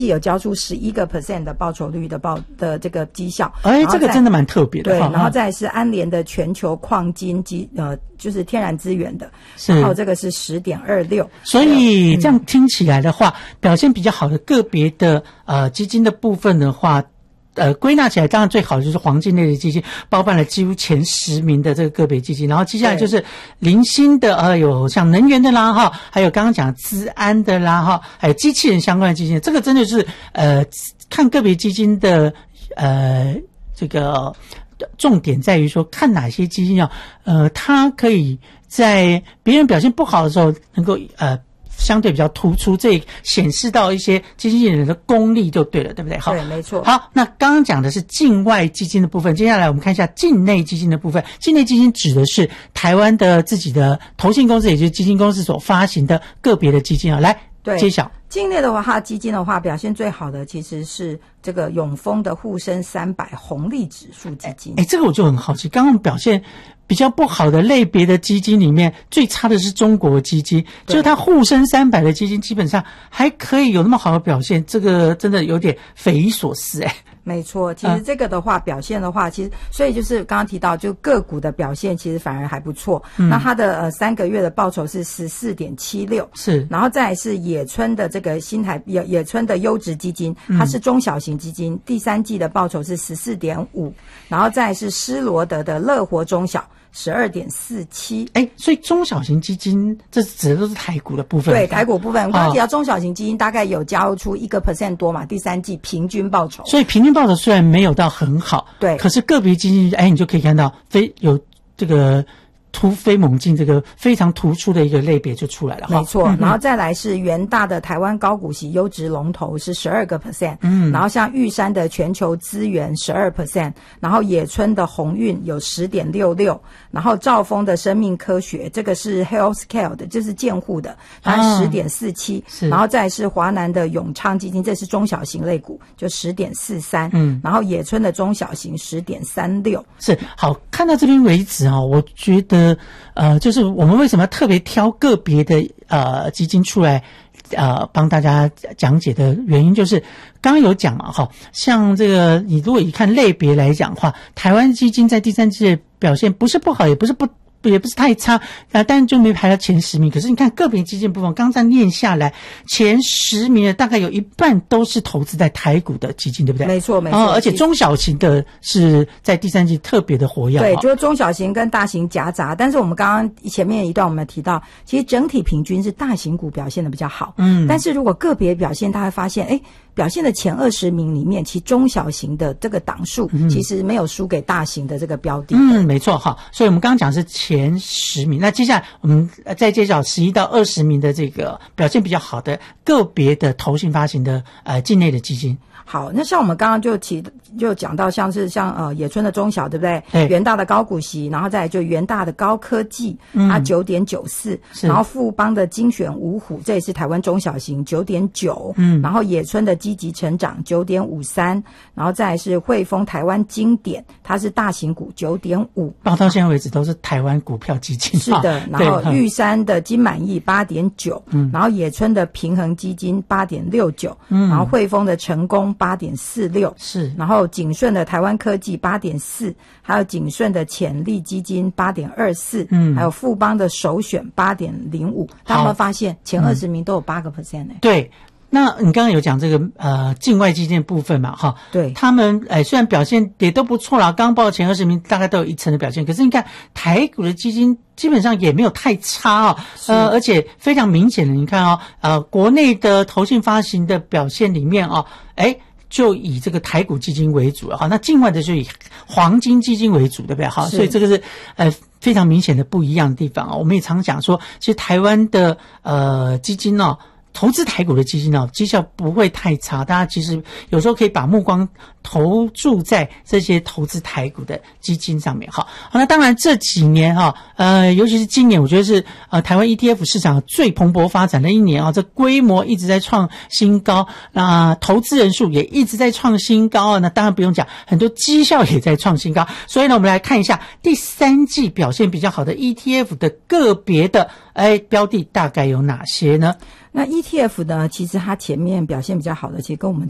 有交出11% 的报酬率的这个绩效。 这个真的蛮特别的。 对，然后再来是安联的全球矿金就是天然资源的，然后这个是 10.26。所以这样听起来的话，表现比较好的个别的基金的部分的话，归纳起来当然最好的就是黄金类的基金，包办了几乎前10名的这个个别基金。然后接下来就是零星的有像能源的啦哈，还有刚刚讲资安的啦哈，还有机器人相关的基金。这个真的是看个别基金的这个重点在于说看哪些基金它可以在别人表现不好的时候能够相对比较突出，这显示到一些基金人的功力就对了，对不对？好， 对，没错。 好，那刚刚讲的是境外基金的部分，接下来我们看一下境内基金的部分。境内基金指的是台湾的自己的投信公司，也就是基金公司所发行的个别的基金来揭晓。 境内的话，它基金的话表现最好的其实是这个永丰的沪深300红利指数基金。 这个我就很好奇，刚刚表现比较不好的类别的基金里面，最差的是中国基金，就是它沪深300的基金基本上还可以有那么好的表现，这个真的有点匪夷所思没错，其实这个的话表现的话，其实所以就是刚刚提到，就个股的表现其实反而还不错。那它的3个月的报酬是 14.76， 是， 然后再来是野村的这个野村的优质基金，它是中小型基金，第3季的报酬是 14.5， 然后再来是施罗德的乐活中小12.47。 所以中小型基金这指的都是台股的部分。 对，台股部分，我刚刚提到中小型基金大概有交出1% 多嘛，第3季平均报酬。 所以平均报酬虽然没有到很好， 对， 可是个别基金你就可以看到有这个突飞猛进，这个非常突出的一个类别就出来了。 没错，然后再来是元大的台湾高股息优质龙头是 12%， 然后像玉山的全球资源 12%， 然后野村的鸿运有 10.66， 然后兆丰的生命科学这个是 healthcare 的，这是健护的，它 10.47， 然后再来是华南的永昌基金，这是中小型类股，就 10.43， 然后野村的中小型 10.36。 是，好，看到这边为止我觉得就是我们为什么要特别挑个别的基金出来帮大家讲解的原因，就是刚刚有讲嘛像这个你如果以看类别来讲的话，台湾基金在第3季的表现不是不好，也不是太差但是就没排到前10名。可是你看个别基金部分，刚才念下来，前10名的大概有一半都是投资在台股的基金，对不对？ 没错没错， 而且中小型的是在第3季特别的活跃。 对，就是中小型跟大型夹杂。但是我们刚刚前面一段我们提到，其实整体平均是大型股表现的比较好。但是如果个别表现，大家会发现表现的前20名里面，其实中小型的这个档数其实没有输给大型的这个标的。 没错所以我们刚刚讲是前10名，那接下来我们再揭晓11到20名的这个表现比较好的个别的投信发行的境内的基金。 好，那像我们刚刚就讲到像野村的中小，对不对？ 对， 元大的高股息，然后再来就元大的高科技，它 9.94， 然后富邦的精选五虎，这也是台湾中小型 9.9， 然后野村的积极成长 9.53， 然后再来是汇丰台湾经典，它是大型股 9.5， 到现在为止都是台湾股票基金。 是的，然后玉山的金满意 8.9， 然后野村的平衡基金 8.69， 然后汇丰的成功8.46， 是，然后景顺的台湾科技 8.4， 还有景顺的潜力基金 8.24， 还有富邦的首选 8.05。 大家有没有发现前20名都有 8% 对，那你刚刚有讲这个境外基金的部分嘛对，他们虽然表现也都不错啦，刚报前20名大概都有1成的表现，可是你看台股的基金基本上也没有太差而且非常明显的你看国内的投信发行的表现里面就以这个台股基金为主那境外的就以黄金基金为主，对不对所以这个是非常明显的不一样的地方我们也常讲说，其实台湾的基金投资台股的基金绩效不会太差，大家其实有时候可以把目光投注在这些投资台股的基金上面。好，那当然这几年尤其是今年，我觉得是台湾 ETF 市场最蓬勃发展的一年这规模一直在创新高，那投资人数也一直在创新高那当然不用讲，很多绩效也在创新高。所以呢，我们来看一下第三季表现比较好的 ETF 的个别的标的大概有哪些呢？ 那 ETF 呢，其实它前面表现比较好的，其实跟我们